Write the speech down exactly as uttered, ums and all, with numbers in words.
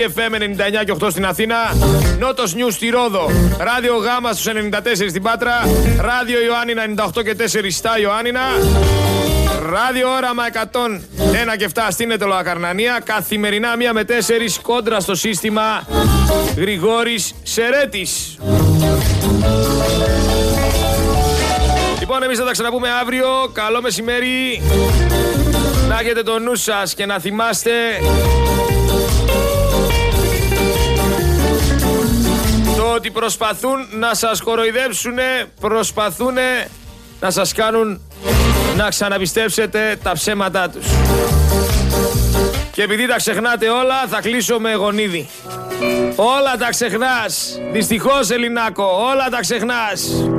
εφ εμ ενενήντα εννιά και οκτώ στην Αθήνα, Νότος Νιους στη Ρόδο, Ράδιο Γάμα στους ενενήντα τέσσερα στην Πάτρα, Ράδιο Ιωάννινα ενενήντα οκτώ και τέσσερα στα Ιωάννινα, Ράδιο Όραμα εκατό ένα και επτά στην Ετωλοακαρνανία, καθημερινά μία με τέσσερα κόντρα στο σύστημα Γρηγόρης Σερέτης. Λοιπόν, εμείς θα τα ξαναπούμε αύριο. Καλό μεσημέρι. Να έχετε το νου σας και να θυμάστε το ότι προσπαθούν να σας κοροϊδέψουν, προσπαθούν να σας κάνουν να ξαναπιστέψετε τα ψέματά τους. Και επειδή τα ξεχνάτε όλα, θα κλείσω με γονίδι. Όλα τα ξεχνάς. Δυστυχώς, Ελληνάκο, όλα τα ξεχνάς.